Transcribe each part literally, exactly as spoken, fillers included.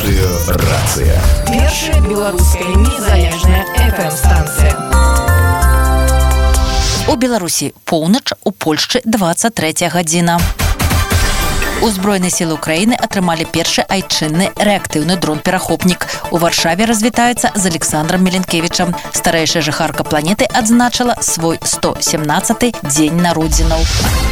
Радыё Рацыя. Першая беларуская незалежная эф эм-станцыя. У Беларусі поўнач, у Польшчы двадцать третья гадзіна. Узброеныя сілы Украіны атрымалі першы айчынны рэактыўны дрон-перахопнік. У Варшаве развітаюцца з Александром Меленкевічам. Старэйшая жыхарка планеты адзначыла свой сто семнадцаты дзень народзінаў.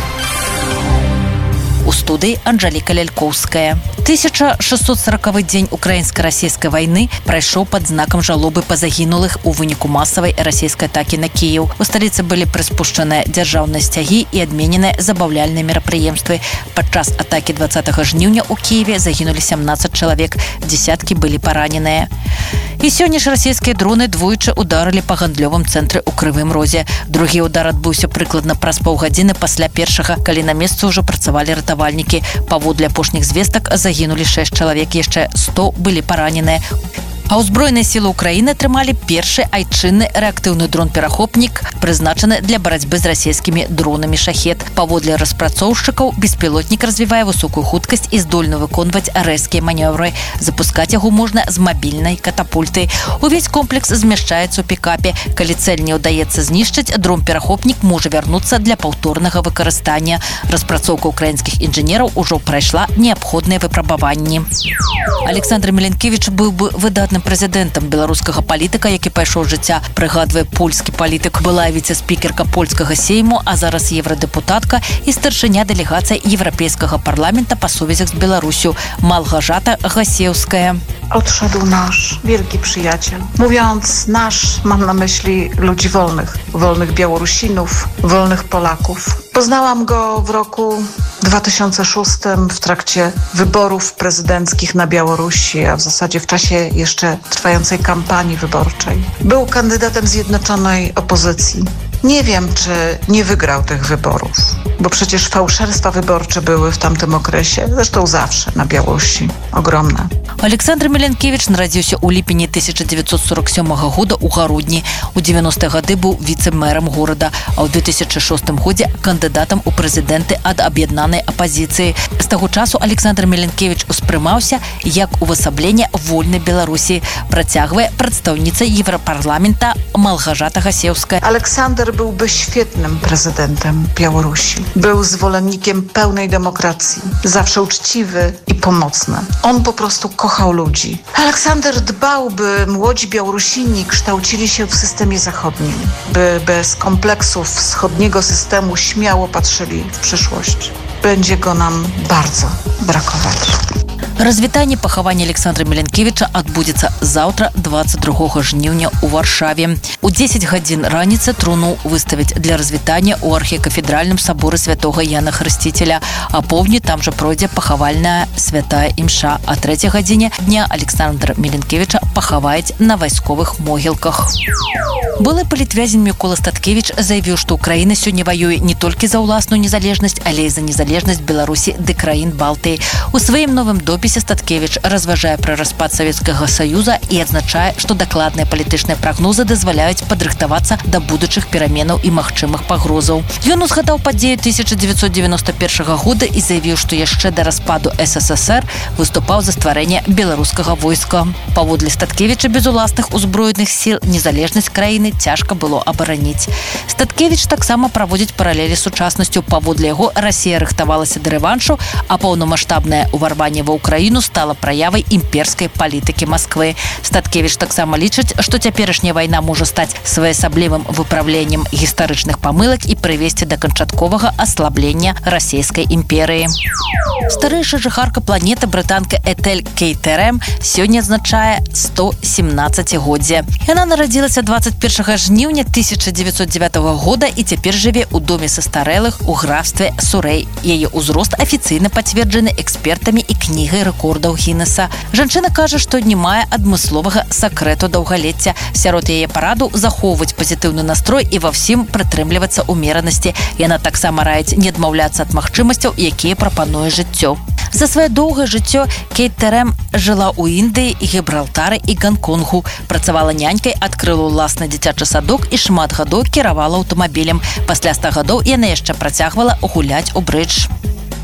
У студыі Анжеліка Лялькоўская. тысяча шестьсот сороковы дзень украінска-расійскай вайны прайшоў пад знакам жалобы па загінулых у выніку масавай расійскай атакі на Кіеў. У сталіцы былі прыспушчаныя дзяржаўныя сцягі і адмененыя забаўляльныя мерапрыемствы. Падчас атакі двадцатага жніўня ў Кіеве загінулі сямнаццаць чалавек, дзесяткі былі параненыя. І сёння ж расійскія дроны двойчы ударылі па гандлёвым цэнтры ў Крывым Розе. Другі удар адбыўся прыкладна праз паўгадзіны пасля першага, калі на месцы ўжо працавалі ратавальнікі. Паводле апошніх звестак загінулі шэсць чалавек, яшчэ сто былі параненыя. А ўзброеныя сілы Украіны атрымалі першы айчынны рэактыўны дрон-перахопнік, прызначаны для барацьбы з расійскімі дронамі «Шахет». Паводле распрацоўшчыкаў, беспілотнік развівае высокую хуткасць і здольны выконваць рэзкія манеўры. Запускаць яго можна з мабільнай катапульты. Увесь комплекс змяшчаецца ў пікапе. Калі цэль не ўдаецца знішчыць, дрон-перахопнік можа вярнуцца для паўторнага выкарыстання. Распрацоўка украінскіх інжынераў ужо прайшла неабходныя выпрабаванні. Александр Меленкевіч быў бы выдатным прэзідэнтам беларускага палітыка, які пайшоў з жыцця, прыгадвае польскі палітык. Была віцэ-спікерка польскага сейму, а зараз еврадэпутатка і старшыня дэлегацыі Еўрапейскага парламента па сувязях з Беларусю Малгажата Гасеўская. Odszedł nasz wielki przyjaciel. Mówiąc nasz, mam na myśli ludzi wolnych, wolnych Białorusinów, wolnych Polaków. Poznałam go w roku dwa tysiące szóstym w trakcie wyborów prezydenckich na Białorusi, a w zasadzie w czasie jeszcze trwającej kampanii wyborczej. Był kandydatem zjednoczonej opozycji. Nie wiem, czy nie wygrał tych wyborów, bo przecież fałszerstwa wyborcze były w tamtym okresie, zresztą zawsze na Białorusi, ogromne. Александр Меленкевич нарадзіўся ў ліпені тысяча девятьсот сорок сёмага года ў Гародні. У девяностыя гады быў віцэ-мэрам горада, а ў две тысячи шостым годзе кандыдатам у прэзідэнты ад аб'яднанай апазіцыі. З таго часу Александр Меленкевич успрымаўся як увасабленне вольнай Беларусі, працягвае прадстаўніца Еўрапарламента Малгажата Гасеўская. Aleksander byłby świetnym prezydentem Białorusi. Był zwolennikiem pełnej demokracji, zawsze uczciwy i pomocny. On po prostu kochał ludzi. Aleksander dbał, by młodzi Białorusini kształcili się w systemie zachodnim, by bez kompleksów wschodniego systemu śmiało patrzyli w przyszłość. Będzie go nam bardzo brakować. Развітанне пахавання Александра Меленкевіча адбудзецца заўтра двадцать другога жніўня ў Варшаве. У дзесяць гадзін раніцы труну выставяць для развітання ў архікафедральным саборы святога Яна Хрысціцеля. А поўдні там жа пройдзе пахавальная святая імша. А трэцяй гадзіне дня Александра Меленкевіча пахаваюць на вайсковых могілках. Былы палітвязень Мікола Статкевіч заявіў, што Украіна сёння ваюе не толькі за ўласную незалежнасць, але і за незалежнасць Беларусі ды краін Балтыі. У сваім новым допісе Статкевіч разважае пра распад Савецкага Саюза і адзначае, што дакладныя палітычныя прагнозы дазваляюць падрыхтавацца да будучых пераменаў і магчымых пагрозаў. Ён узгадаў падзею тысяча девятьсот девяносто первого года і заявіў, што яшчэ да распаду эс эс эс эр выступаў за стварэнне беларускага войска. Паводле Статкевіча, без уласных узброеных сіл незалежнасць краіны цяжка было абараніць. Статкевіч таксама праводзіць паралелі з сучаснасцю. Паводле яго, Расія рыхтавалася да рэваншу, а паўнамаштабнае ўварванне ва Украіну стала праявай імперскай палітыкі Масквы. Статкевіч таксама лічыць, што цяперашняя вайна можа стаць своеасаблівым выпраўленнем гістарычных памылак і прывесці да канчатковага аслаблення расійскай імперыі. Старэйшая жыхарка планеты, брытанка Этэль Кейтэрэм, сёння адзначае сто семнаццацігоддзе. Яна нарадзілася двадцать первого жніўня тысяча девятьсот девятого года і цяпер жыве ў доме састарэлых у графстве Сурэй. Яе ўзрост афіцыйна пацверджаны экспертамі і кнігай рэкордаў Гіннеса. Жанчына кажа, што не мае адмысловага сакрэту даўгалецця. Сярод яе параду захоўваць пазітыўны настрой і ва ўсім прытрымлівацца ўмеранасці. Яна таксама раіць не адмаўляцца ад магчымасцяў, якія прапануе жыццё. За сваё доўгае жыццё Кейтэрэм жыла ў Індыі, Гібралтары і Ганконгу. Працавала нянькай, адкрыла ўласны дзіцячы садок і шмат гадоў кіравала аўтамабілем. Пасля ста гадоў яна яшчэ працягвала гуляць у брыдж.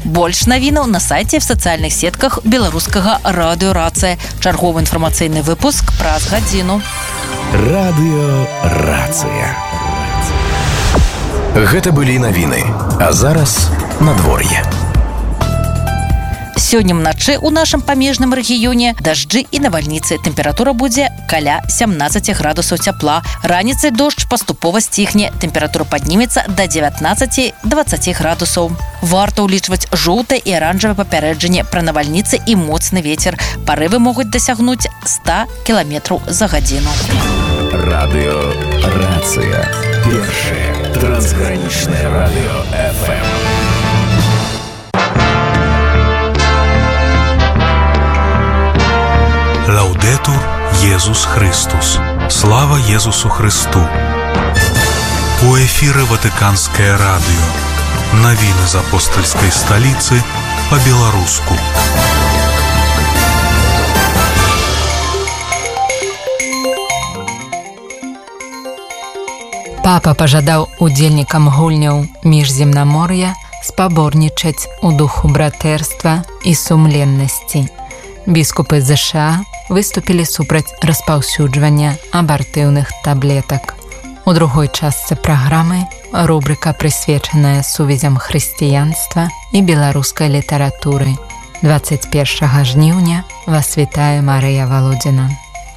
Больш навінаў на сайце в сацыяльных сетках беларускага радыё «Рацыя». Чарговы інфармацыйны выпуск праз гадзіну. Радыё «Рацыя». Гэта былі навіны, а зараз надвор'е. Сёння ўначы ў нашым памежным рэгіёне дажджы і навальніцы. Тэмпература будзе каля сямнаццаць градусаў цяпла. Раніцай дождж паступова сціхне. Тэмпература паднімецца да дзевятнаццаць дваццаць градусаў. Варта ўлічваць жоўтае і аранжавае папярэджанне пра навальніцы і моцны вецер. Парывы могуць дасягнуць сто кіламетраў за гадзіну. Радыё «Рацыя». Першае трансгранічнае радыё эф эм. Лаудетур Єсус Христос. Слава Єсусу Христу. У эфіры Ватыканскае радыё. Навіны з апостальскай сталіцы па-беларуску. Папа пажадаў удзельнікам гульняў міжземнамор'я спаборнічаць у духу братэрства і сумленнасці. Біскупы ЗША выступілі супраць распаўсюджвання абартыўных таблетак. У другой частцы праграмы рубрыка, прысвечаная сувязям хрысціянства і беларускай літаратуры. дваццаць першага жніўня вас вітае Марыя Валодзіна.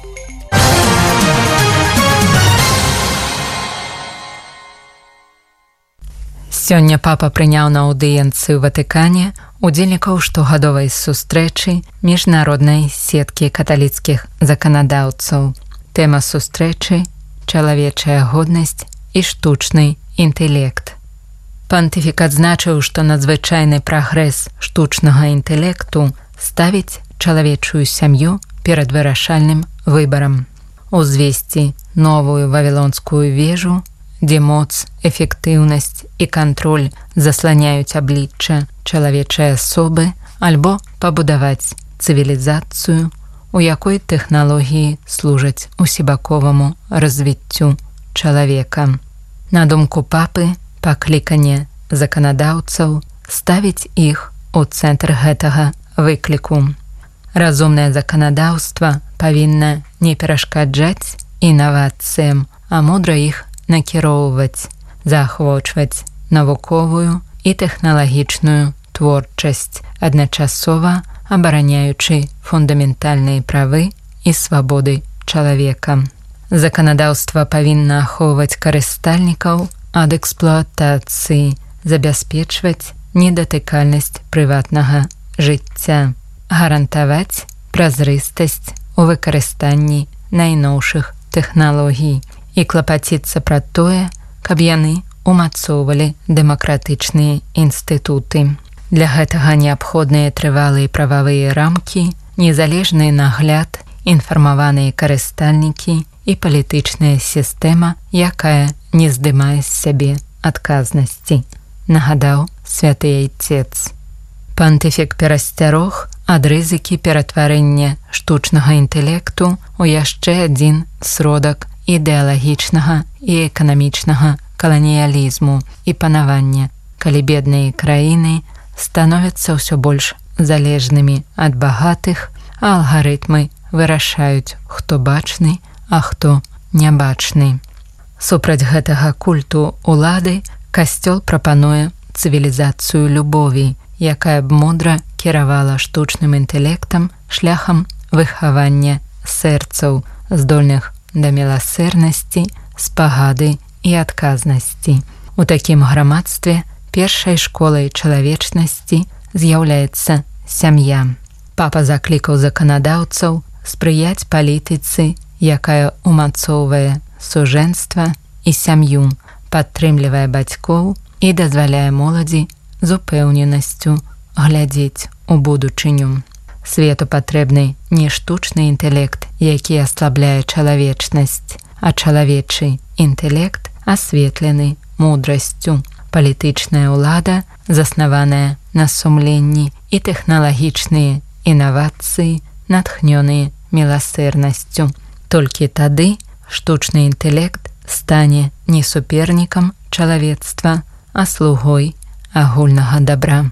Сёння папа прыняў на аўдыенцыі ў Ватыкане удзельнікаў штогадовай сустрэчы міжнароднай сеткі каталіцкіх заканадаўцаў. Тэма сустрэчы – чалавечая годнасць і штучны інтэлект. Пантыфік адзначыў, што надзвычайны прагрэс штучнага інтэлекту ставіць чалавечую сям'ю перад вырашальным выбарам. Узвесці новую вавілонскую вежу, дзе моц, эфектыўнасць і кантроль засланяюць аблічча чалавечай асобы, альбо пабудаваць цывілізацыю, у якой тэхналогіі служаць усебаковаму развіццю чалавека. На думку папы, пакліканне заканадаўцаў ставіць іх у цэнтр гэтага выкліку. Разумнае заканадаўства павінна не перашкаджаць інавацыям, а мудра іх накіроўваць, заахвочваць навуковую і тэхналагічную творчасць, адначасова абараняючы фундаментальныя правы і свабоды чалавека. Заканадаўства павінна ахоўваць карыстальнікаў ад эксплуатацыі, забяспечваць недатыкальнасць прыватнага жыцця, гарантаваць празрыстасць у выкарыстанні найноўшых тэхналогій і клапаціцца пра тое, каб яны умацоўвалі дэмакратычныя інстытуты. Для гэтага неабходныя трывалыя прававыя рамкі, незалежны нагляд, інфармаваныя карыстальнікі і палітычная сістэма, якая не здымае з сябе адказнасці, нагадаў святы айцец. Пантыфік перасцярог ад рызыкі ператварэння штучнага інтэлекту ў яшчэ адзін сродак ідэалагічнага і эканамічнага каланіялізму і панавання, калі бедныя краіны становяцца ўсё больш залежнымі ад багатых, а алгарытмы вырашаюць, хто бачны, а хто нябачны. Супраць гэтага культу улады касцёл прапануе цывілізацыю любові, якая б мудра кіравала штучным інтэлектам шляхам выхавання сэрцаў, здольных да міласэрнасці, спагады і адказнасці. У такім грамадстве першай школай чалавечнасці з'яўляецца сям'я. Папа заклікаў заканадаўцаў спрыяць палітыцы, якая умацоўвае сужэнства і сям'ю, падтрымлівае бацькоў і дазваляе моладзі з упэўненасцю глядзець у будучыню. Свету патрэбны не штучны інтэлект, які аслабляе чалавечнасць, а чалавечы інтэлект асветлены мудрасцю. Палітычная ўлада, заснаваная на сумленні, і тэхналагічныя інавацыі, натхнёныя міласэрнасцю. Толькі тады штучны інтэлект стане не супернікам чалавецтва, а слугой агульнага дабра.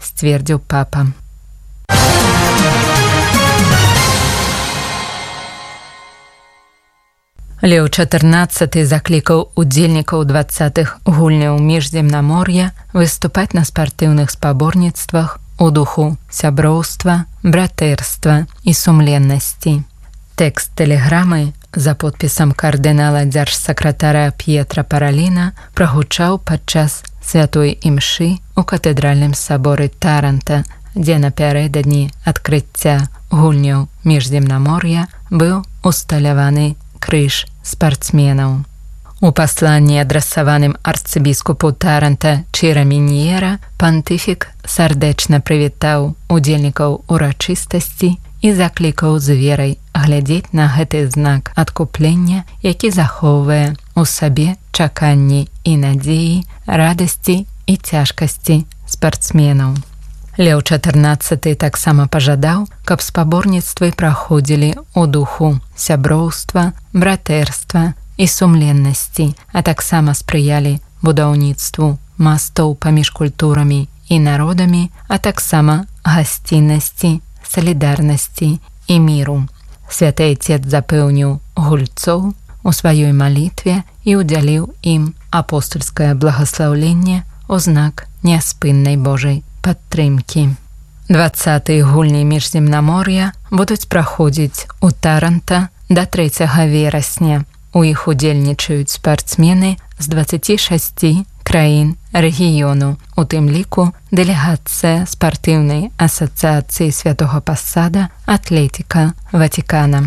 сцвердзіў папа. Леў чатырнаццаты заклікаў удзельнікаў дваццатых гульняў міжземнамор'я выступаць на спартыўных спаборніцтвах у духу сяброўства, братэрства і сумленнасці. Тэкст тэлеграмы за подпісам кардынала дзяржсакратара П'етра Параліна прагучаў падчас святой імшы ў катэдральным саборы Таранта, дзе напярэдадні адкрыцця гульняў міжземнамор'я быў усталяваны крыж спартсменаў. У пасланні, адрасаваным арцыбіскупу Таранта Чіра Міньера, пантыфік сардэчна прывітаў удзельнікаў урачыстасці і заклікаў з верай глядзець на гэты знак адкуплення, які захоўвае ў сабе чаканні і надзеі, радасці і цяжкасці спартсменаў. Леў чатырнаццаты таксама пажадаў, каб спаборніцтвы праходзілі ў духу сяброўства, братэрства і сумленнасці, а таксама спрыялі будаўніцтву мастоў паміж культурамі і народамі, а таксама гасціннасці, салідарнасці і міру. Святы Айцец запэўніў гульцоў у сваёй малітве і ўдзяліў ім апостольскае благаслаўленне ў знак няспыннай Божай падтрымкі. Дваццатыя гульні міжземнамор'я будуць праходзіць у Таранта да трэцяга верасня. У іх удзельнічаюць спартсмены з дваццаці шасці краін рэгіёну, у тым ліку дэлегацыя спартыўнай асацыяцыі Святога Пасада «Атлетика Ватикана».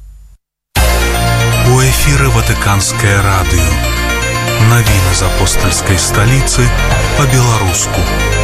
У эфіры Ватыканскае радыё. Навіны з апостальскай сталіцы па-беларуску.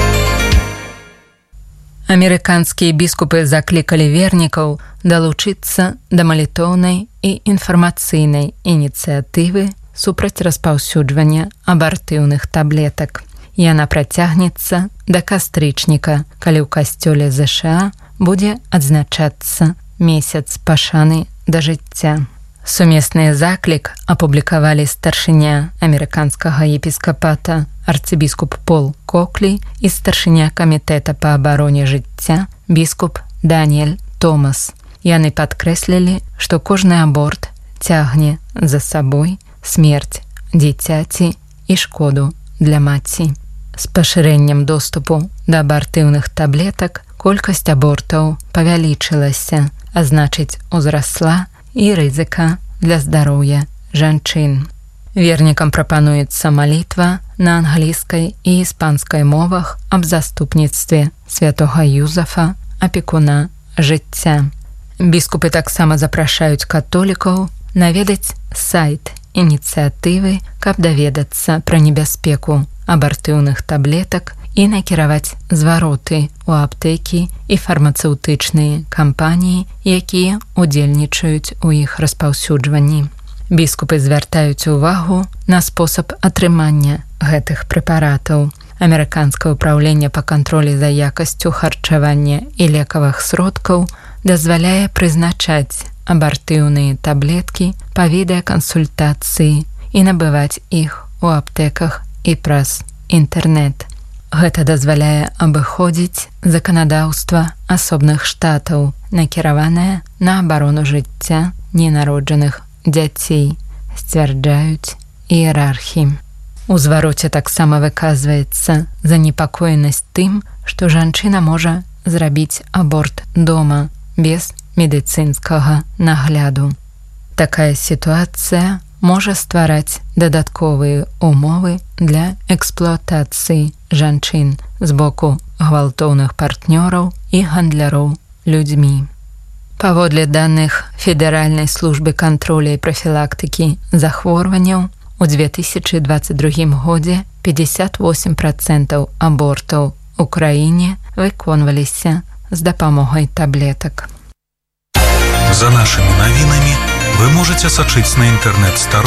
Амерыканскія біскупы заклікалі вернікаў далучыцца да малітоўнай і інфармацыйнай ініцыятывы супраць распаўсюджвання абартыўных таблетак. Яна працягнецца да кастрычніка, калі ў касцёле ЗША будзе адзначацца месяц пашаны да жыцця. Сумесны заклік апублікавалі старшыня амерыканскага епіскапата арцыбіскуп Пол Коклі і старшыня камітэта па абароне жыцця біскуп Даніэль Томас. Яны падкрэслілі, што кожны аборт цягне за сабой смерць дзіцяці і шкоду для маці. З пашырэннем доступу да абартыўных таблетак колькасць абортаў павялічылася, а значыць, узрасла і рызыка для здароўя жанчын. Вернікам прапануецца малітва на англійскай і іспанскай мовах аб заступніцтве святога Юзафа, апекуна жыцця. Біскупы таксама запрашаюць католікаў наведаць сайт ініцыятывы, каб даведацца пра небяспеку абартыўных таблетак і накіраваць звароты ў аптэкі і фармацэўтычныя кампаніі, якія удзельнічаюць у іх распаўсюджванні. Біскупы звяртаюць увагу на спосаб атрымання гэтых прэпаратаў. Амерыканскае ўпраўленне па кантролі за якасцю харчавання і лекавых сродкаў дазваляе прызначаць абартыўныя таблеткі па відэакансультацыі і набываць іх у аптэках і праз інтэрнэт. Гэта дазваляе абыходзіць заканадаўства асобных штатаў, накіраванае на абарону жыцця ненароджаных дзяцей, сцвярджаюць іерархі. У звароце таксама выказваецца занепакоенасць тым, што жанчына можа зрабіць аборт дома без медыцынскага нагляду. Такая сітуацыя можа ствараць дадатковыя умовы для эксплуатацыі жанчын з боку гвалтоўных партнёраў і гандляроў людзьмі. Паводле даных Федэральнай службы кантроля і прафілактыкі захворванняў, у две тысячы двадцать другім годзе пятьдесят восемь процентов абортаў у краіне выконваліся з дапамогай таблетак. За нашымі навінамі вы можаце сачыць на інтэрнэт-старонцы